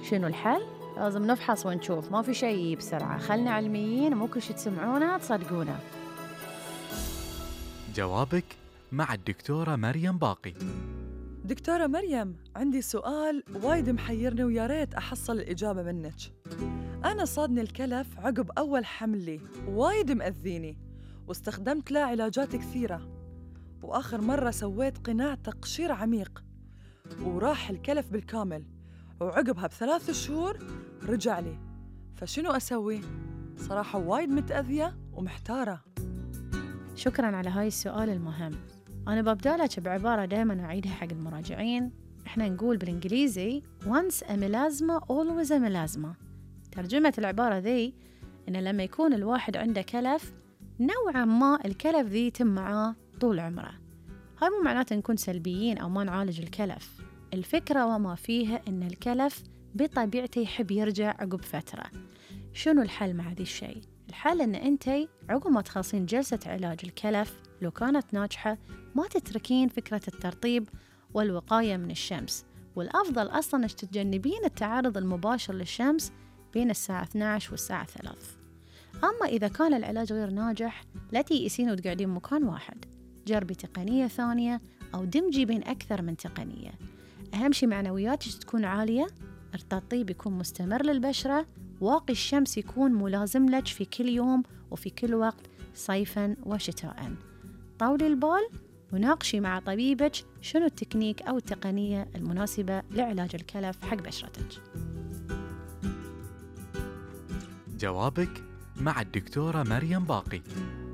شنو الحل؟ لازم نفحص ونشوف، ما في شيء بسرعة، خلنا علميين، مو كل شي تسمعونه تصدقونه. جوابك مع الدكتورة مريم باقي. دكتورة مريم، عندي سؤال وايد محيرني ويا ريت أحصل الإجابة منك. أنا صادني الكلف عقب أول حمل لي، وايد مأذيني واستخدمت له علاجات كثيرة، وآخر مرة سويت قناع تقشير عميق وراح الكلف بالكامل، وعقبها ب3 شهور رجع لي، فشنو أسوي؟ صراحة وايد متأذية ومحتارة. شكراً على هاي السؤال المهم. أنا ببدأ لك بعبارة دائماً أعيدها حق المراجعين. إحنا نقول بالإنجليزي once a melasma always a melasma. ترجمة العبارة ذي إن لما يكون الواحد عنده كلف نوعاً ما الكلف ذي يتم معاه طول عمره. هاي مو معناته نكون سلبيين أو ما نعالج الكلف. الفكرة وما فيها إن الكلف بطبيعته يحب يرجع عقب فترة. شنو الحل مع ذي الشيء؟ الحل إن أنتي عقب ما تخلصين جلسة علاج الكلف لو كانت ناجحة ما تتركين فكرة الترطيب والوقاية من الشمس، والأفضل أصلاً إنك تتجنبين التعرض المباشر للشمس بين الساعة 12 والساعة 3. أما إذا كان العلاج غير ناجح لا تيئسين وتقعدين مكان واحد، جربي تقنية ثانية أو دمجي بين أكثر من تقنية. أهم شي معنوياتك تكون عالية، الترطيب يكون مستمر للبشرة، واقي الشمس يكون ملازم لك في كل يوم وفي كل وقت صيفاً وشتاءً. طولي البال وناقشي مع طبيبك شنو التكنيك أو التقنية المناسبة لعلاج الكلف حق بشرتك. جوابك مع الدكتورة مريم باقي.